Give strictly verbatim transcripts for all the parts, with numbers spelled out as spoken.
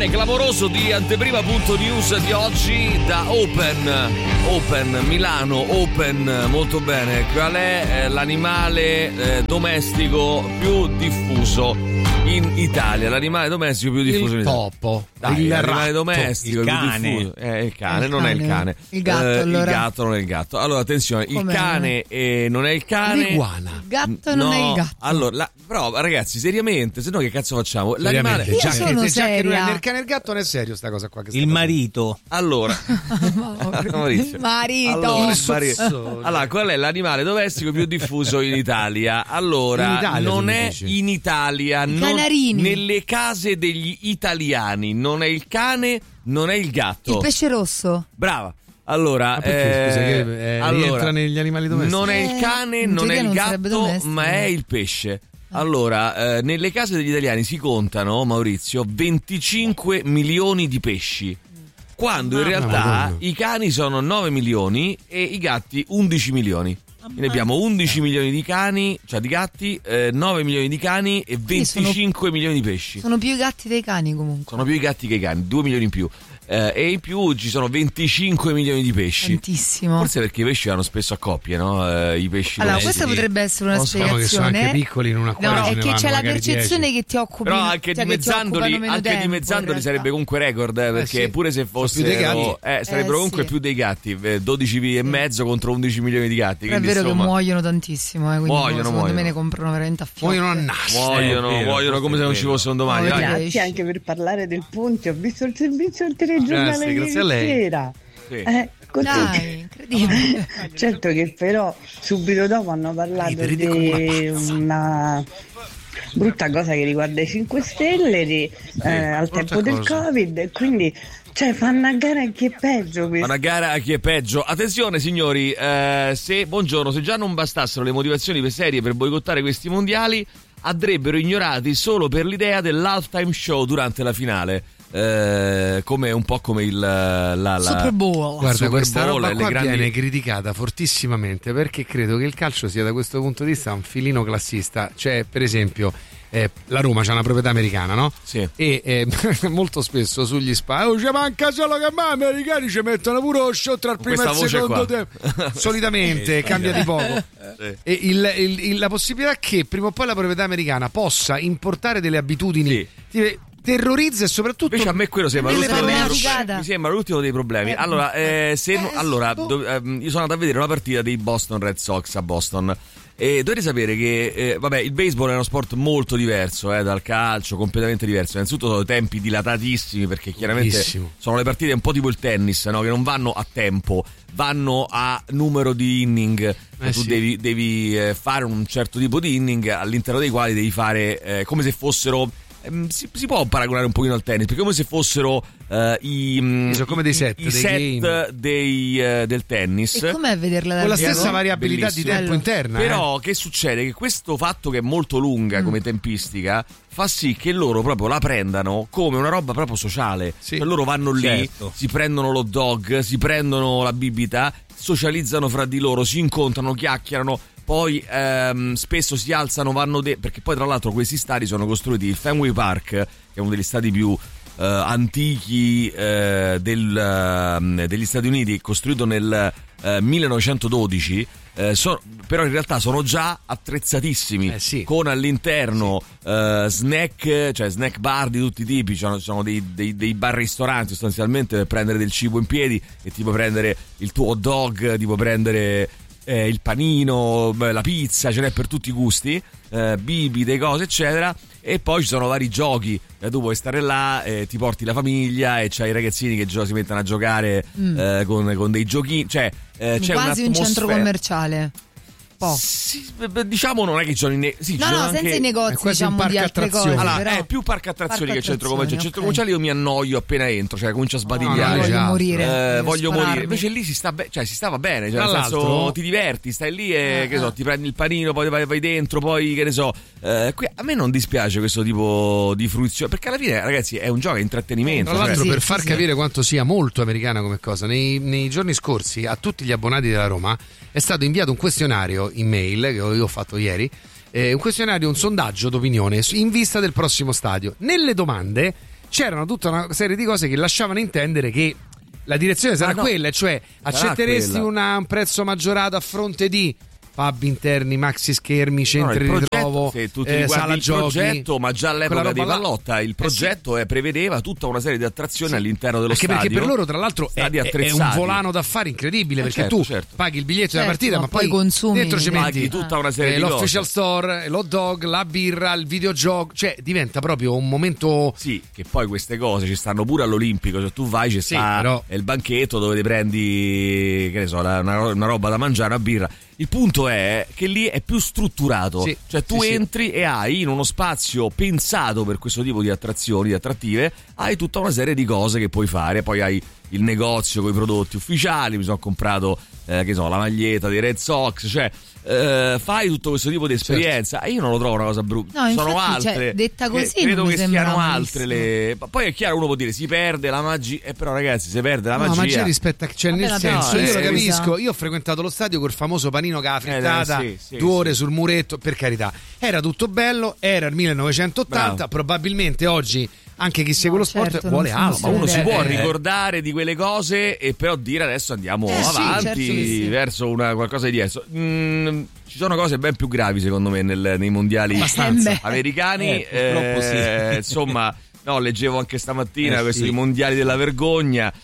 Bene, clamoroso di anteprima.news di oggi da Open. Open Milano, Open, molto bene. Qual è eh, l'animale eh, domestico più diffuso in Italia? L'animale domestico più diffuso il in Italia. topo. Dai, il l'animale ratto, domestico il più cane. diffuso. Eh, il cane, il non cane. è il cane. Il gatto, Eh, allora. Il gatto non è il gatto. Allora, attenzione, Com'è? il cane eh, non è il cane. L'iguana. Il gatto no, non è il gatto. Allora, la, però ragazzi, seriamente, se no che cazzo facciamo? Seriamente, L'animale. Io già, sono che, già che non è seria. né il cane e il gatto non è serio sta cosa qua che sta Il facendo. marito. Allora, Maurizio. Marito. Allora, Il Mari- sozzone. allora, qual è l'animale domestico più diffuso in Italia? Allora, In Italia, non tu mi è dici. in Italia, non- canarini. nelle case degli italiani. Non è il cane, non è il gatto. Il pesce rosso. Brava. Allora, Ma perché, eh, scusa, che, eh, allora, rientra negli animali domestici? non è il Eh, cane, in non è teoria il non sarebbe gatto, domestico. ma è il pesce. Allora, eh, nelle case degli italiani si contano, Maurizio, venticinque milioni di pesci, quando in Mamma realtà Madonna. i cani sono nove milioni e i gatti undici milioni. Quindi abbiamo undici milioni di cani, cioè di gatti, eh, nove milioni di cani e Quindi sono- venticinque milioni di pesci. Sono più i gatti dei cani comunque. Sono più i gatti che i cani, due milioni in più. Eh, e in più ci sono venticinque milioni di pesci. Tantissimo. Forse perché i pesci vanno spesso a coppie, no? Eh, I pesci Allora, domestici. questa potrebbe essere una Non so, Diciamo che sono spiegazione. anche piccoli in un acquario. No, ce è ne che vanno c'è la magari percezione dieci. che ti occupi. Però anche cioè, che ti dimezzandoli, occupano meno anche tempo, dimezzandoli in realtà. sarebbe comunque record, eh, perché sì. pure se Sono fosse più dei gatti. eh, sarebbero Eh, comunque sì. più dei gatti, eh, dodici e mezzo contro undici milioni di gatti. Però è quindi, vero insomma, che muoiono tantissimo, eh, quindi Muoiono, secondo muoiono. me ne comprano veramente a fiocco. Muoiono a nastro. muoiono, Eh, è vero, muoiono come se non ci questo è fosse un domani. vero. dai. Dai. Grazie anche per parlare del ponte, ho visto il servizio del telegiornale Grazie, grazie a ieri lei. sera. Sì. Eh, così. Dai, incredibile. Certo che però subito dopo hanno parlato Ridere di come una pazza. una brutta cosa che riguarda i cinque Stelle di, eh, al brutta tempo del cosa. Covid, e quindi cioè fanno a gara a chi è peggio questo. Una gara a chi è peggio. Attenzione signori, eh, se buongiorno, se già non bastassero le motivazioni per serie per boicottare questi mondiali, andrebbero ignorati solo per l'idea dell'halftime show durante la finale. Eh, come un po' come il la, la, Super Bowl. Guarda, Super questa Bowl, roba le qua grandi- viene criticata fortissimamente perché credo che il calcio sia da questo punto di vista un filino classista. Cioè, per esempio, eh, la Roma c'ha una proprietà americana, no? Sì. E eh, molto spesso sugli spa oh, ci manca solo che ma gli americani ci mettono pure lo show tra il primo e Questa il voce secondo qua. tempo. Solitamente cambia di poco. Sì. E il- il- il- la possibilità che prima o poi la proprietà americana possa importare delle abitudini Sì. ti- terrorizza e soprattutto Invece a me quello sembra Delle l'ultimo dei problemi. problemi. Mi sembra l'ultimo dei problemi. Allora, eh, se no- allora do- ehm, io sono andato a vedere una partita dei Boston Red Sox a Boston. E dovete sapere che eh, vabbè, il baseball è uno sport molto diverso eh, dal calcio, completamente diverso. Innanzitutto sono tempi dilatatissimi perché chiaramente Bellissimo. sono le partite un po' tipo il tennis, no? Che non vanno a tempo, vanno a numero di inning. Eh tu sì. devi, devi eh, fare un certo tipo di inning all'interno dei quali devi fare eh, come se fossero ehm, si, si può paragonare un pochino al tennis, perché come se fossero eh, i, mm, Sono come dei set, i dei set game. dei, eh, del tennis. E com'è vederla dal con la vivo? stessa variabilità Bellissimo. di tempo Bello. interna. Però che succede? Che questo fatto che è molto lunga Mm. come tempistica fa sì che loro proprio la prendano come una roba proprio sociale. Sì. Cioè loro vanno lì, Certo. si prendono l'hot dog, si prendono la bibita, socializzano fra di loro, si incontrano, chiacchierano. Poi ehm, spesso si alzano, vanno de- perché poi tra l'altro questi stadi sono costruiti, il Fenway Park, che è uno degli stadi più eh, antichi eh, del, ehm, degli Stati Uniti, costruito nel eh, millenovecentododici, eh, so- però in realtà sono già attrezzatissimi, Eh sì. con all'interno eh, snack, cioè snack bar di tutti i tipi. Ci sono, ci sono dei, dei, dei bar ristoranti sostanzialmente per prendere del cibo in piedi, e ti puoi prendere il tuo hot dog, ti puoi prendere eh, il panino, beh, la pizza, ce n'è per tutti i gusti, eh, bibite, cose eccetera. E poi ci sono vari giochi, eh, tu puoi stare là, eh, ti porti la famiglia e c'hai i ragazzini che gio- si mettono a giocare Mm. eh, con, con dei giochini, cioè eh, c'è Quasi un centro un'atmosfera- commerciale. Po'. Sì, beh, beh, diciamo non è che ci sono i ne- sì, ci No, sono no, anche... senza i è negozi, quasi un diciamo, di parco altre cose. attrazioni. Allora, però... è più parco attrazioni Parco che centro attrazioni, commerciale. Il centro ok. commerciale io mi annoio appena entro, cioè comincio a No, sbadigliare. no, voglio esatto. morire. Eh, voglio voglio morire. spararmi. Invece lì si sta be- cioè si stava bene, cioè Tra nel senso l'altro- ti diverti, stai lì e Eh, che so, eh. ti prendi il panino, poi vai, vai dentro, poi che ne so. Eh, qui, a me non dispiace questo tipo di fruizione, perché alla fine, ragazzi, è un gioco, è intrattenimento. Tra l'altro, Sì, per sì, far sì. capire quanto sia molto americana come cosa, nei, nei giorni scorsi a tutti gli abbonati della Roma è stato inviato un questionario in mail che io ho fatto ieri, eh, un questionario, un sondaggio d'opinione in vista del prossimo stadio. Nelle domande c'erano tutta una serie di cose che lasciavano intendere che la direzione sarà no, quella, cioè accetteresti quella. Una, un prezzo maggiorato a fronte di pub interni, maxi schermi, centri no, di ritrovo, se tu ti eh, riguardi sala il giochi, progetto, ma già all'epoca di Pallotta il progetto eh sì. eh, prevedeva tutta una serie di attrazioni sì. all'interno dello anche stadio. Perché per loro tra l'altro è, è un volano d'affari incredibile, eh perché certo, tu certo. paghi il biglietto certo, della partita, ma, ma poi poi consumi dentro ci metti paghi tutta una serie eh, di l'official cose. store, l'hot dog, la birra, il videogioco, cioè diventa proprio un momento. Sì, che poi queste cose ci stanno pure all'Olimpico, cioè tu vai, ci sì, sta però... il banchetto dove ti prendi, che ne so, una, una roba da mangiare, una birra. Il punto è che lì è più strutturato, sì, cioè tu sì, entri sì. e hai in uno spazio pensato per questo tipo di attrazioni, di attrattive, hai tutta una serie di cose che puoi fare, poi hai il negozio con i prodotti ufficiali, mi sono comprato eh, che so, la maglietta dei Red Sox, cioè eh, fai tutto questo tipo di esperienza e io non lo trovo una cosa brutta, no, sono infatti, altre, cioè, detta così credo non mi che sembra siano malissimo. altre le... poi è chiaro, uno può dire si perde la magia, eh, però ragazzi si perde la no, magia, magia rispetto a, cioè Vabbè, nel no, senso no, io eh, lo capisco, scusa. io ho frequentato lo stadio col famoso panino con la frittata, eh, sì, sì, due ore sì. sul muretto, per carità, era tutto bello, era il millenovecentottanta, Bravo. probabilmente oggi anche chi segue No, lo sport certo, vuole non altro, ma uno si Eh, può eh, ricordare di quelle cose e però dire adesso andiamo Eh, sì, avanti certo che sì. verso una, qualcosa di diverso. Mm, ci sono cose ben più gravi secondo me nel, nei mondiali Abbastanza. americani, Eh, purtroppo eh, sì. insomma no, leggevo anche stamattina Eh, questi sì. mondiali della vergogna,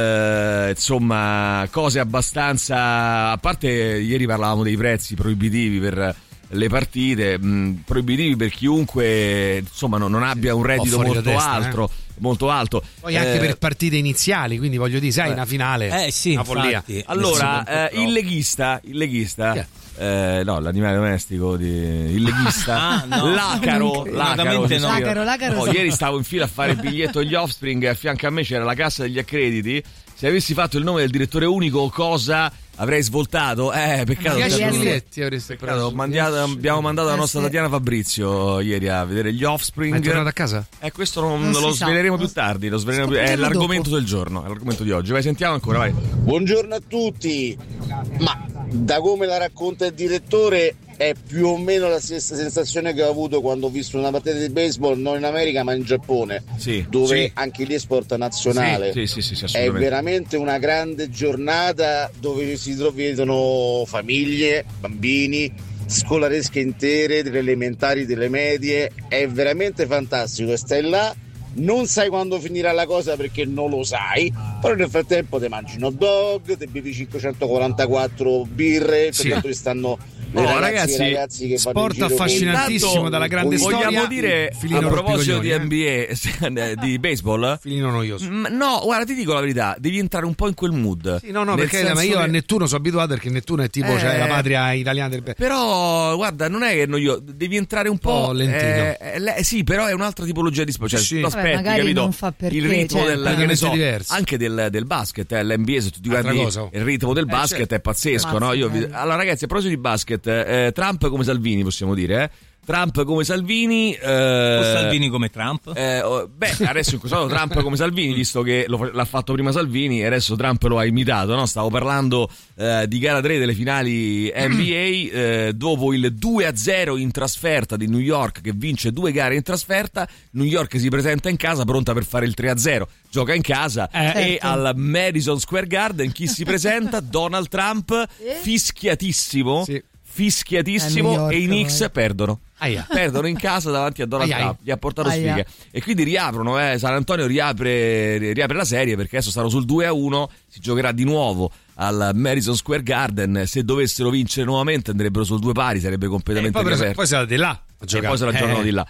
eh, insomma cose abbastanza, a parte ieri parlavamo dei prezzi proibitivi per le partite, mh, proibitivi per chiunque insomma non, non abbia un reddito fuori da molto testa, alto, eh. molto alto. poi anche Eh, per partite iniziali, quindi voglio dire, sai, eh. una finale, Eh sì, una follia. infatti. Allora, Adesso eh, il leghista, il leghista, Chi eh, no, l'animale domestico, di, il leghista, Ah, no. l'acaro, Non l'acaro, credo. si no. scrive. L'acaro, l'acaro Oh, so. ieri stavo in fila a fare il biglietto degli Offspring e a fianco a me c'era la cassa degli accrediti. Se avessi fatto il nome del direttore unico, cosa avrei svoltato? Eh, peccato. Magari dieci essere- biglietti avresti Peccato, preso. mandiato- abbiamo mandato la Eh, nostra sì. Tatiana Fabrizio ieri a vedere gli Offspring. Ma è tornato a casa? Eh, questo non, Non lo si sa. sveleremo più tardi, lo sveleremo più- è Scopriremo l'argomento dopo. del giorno, è l'argomento di oggi. Vai, sentiamo ancora, vai. Buongiorno a tutti, ma da come la racconta il direttore è più o meno la stessa sensazione che ho avuto quando ho visto una partita di baseball non in America ma in Giappone, Sì, dove sì. anche lì è sport nazionale. Sì, sì, sì, sì, È assolutamente. veramente una grande giornata dove si vedono famiglie, bambini, scolaresche intere, delle elementari, delle medie. È veramente fantastico e stai là, non sai quando finirà la cosa perché non lo sai, però nel frattempo ti mangi un hot dog, ti bevi cinquecentoquarantaquattro birre, Sì. perché ci stanno le Oh, ragazze ragazzi, e i ragazzi che vanno in Sport giro con- affascinantissimo Intanto, dalla grande vogliamo storia. Vogliamo dire, Filino a proposito di rompicoglioni, N B A, di baseball, Filino noioso. mm, no, guarda, ti dico la verità, devi entrare un po' in quel mood. Sì, no, no, Nel perché ma senso io a che- Nettuno sono abituato perché Nettuno è tipo Eh. cioè, la patria italiana del Però, guarda, non è che noioso, devi entrare un po'. po' lentino. eh, eh, le- sì, però è un'altra tipologia di sport. Cioè, Sì. tu Vabbè, aspetti, magari capito? non fa per il te, ritmo cioè, del che ne completamente so, diverso. anche del, del basket, eh, l'N B A, se tu ti Altra guardi cosa, oh. il ritmo del Eh, basket certo. è pazzesco, Mazza, no? Io vi- bello. allora, ragazzi, a proposito di basket, eh, Trump come Salvini, possiamo dire, eh? Trump come Salvini. Eh, O Salvini come Trump? eh, oh, beh, adesso in questo caso Trump come Salvini, visto che lo, l'ha fatto prima Salvini e adesso Trump lo ha imitato, no? Stavo parlando eh, di gara tre delle finali N B A, eh, dopo il due a zero in trasferta di New York, che vince due gare in trasferta. New York si presenta in casa pronta per fare il tre a zero, gioca in casa Eh, e certo. al Madison Square Garden chi si presenta? Donald Trump, fischiatissimo. Sì. Fischiatissimo A New York, e i Knicks poi. perdono. Aia. Perdono in casa davanti a Donald Ai ai. Trump, gli ha portato Aia. sfighe e quindi riaprono, eh. San Antonio riapre, riapre la serie perché adesso stanno sul due a uno, si giocherà di nuovo al Madison Square Garden. Se dovessero vincere nuovamente andrebbero sul due pari, sarebbe E completamente poi, riaperto. poi siete là a E giocare. poi se la giocano Eh. di là.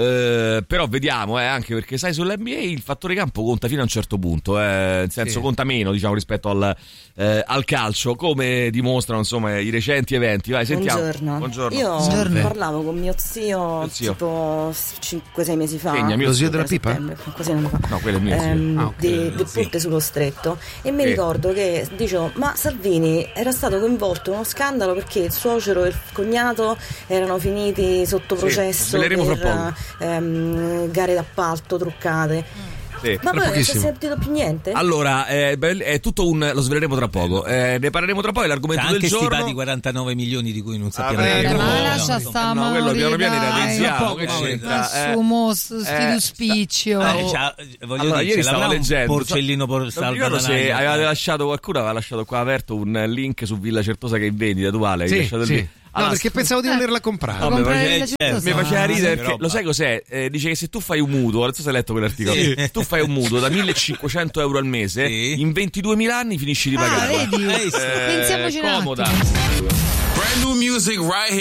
Eh, però vediamo, eh, anche perché sai, sull'N B A il fattore campo conta fino a un certo punto, eh, nel senso Sì. conta meno, diciamo, rispetto al, eh, al calcio, come dimostrano insomma i recenti eventi. Vai, sentiamo. Buongiorno. Buongiorno. Io Buongiorno. parlavo con mio zio, Mio zio. tipo cinque sei mesi fa. Segna, mio Lo zio della settembre, pipa? settembre, Così non lo fa. No, quello è mio zio. Ehm, Ah, ok. di, di Sì. Ponte sullo Stretto. E mi Sì. ricordo che dicevo, ma Salvini era stato coinvolto in uno scandalo perché il suocero e il cognato erano finiti sotto Sì, processo sveleremo per fra poco. ehm, gare d'appalto truccate. te. Ma poi non si è pochissimo. sentito più niente? Allora, eh, beh, è tutto un. Lo sveleremo tra poco. Eh, ne parleremo tra poi. L'argomento Anche del giorno. stipati quarantanove milioni di cui non sappiamo Ah, niente. vero. Ma no, lascia no, sta no, quello piano piano dai. irradiziamo, che Ma c'entra? Eh, Assumo sti eh, spiccio. Eh, c'ha- voglio Allora, dire, ieri ce stavo l'avrà un leggendo. porcellino por- Non mi ricordo salvadanaio. se avevate lasciato qualcuno, aveva lasciato qua aperto un link su Villa Certosa che è in vendita, tu Ale, hai Sì, lasciato sì. lì. No, Allora, perché pensavo di Eh. volerla comprare. No, mi Comprare faceva- la eh, Certosa. mi faceva ridere che perché roba. lo sai cos'è? Eh, dice che se tu fai un mutuo, non so se hai letto quell'articolo, Sì. se tu fai un mutuo da millecinquecento euro al mese, Sì. in ventiduemila anni finisci di Ah, pagare. vedi? Eh, sì. Pensiamoci un comoda. attimo. Brand new music right here.